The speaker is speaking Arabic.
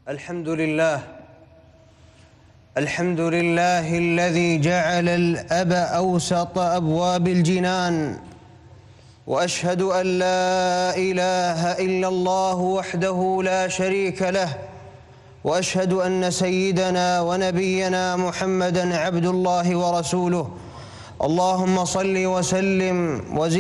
الحمد لله الذي جعل الأب أوسط أبواب الجنان، وأشهد أن لا إله إلا الله وحده لا شريك له، وأشهد أن سيدنا ونبينا محمدًا عبد الله ورسوله. اللهم صل وسلم وزد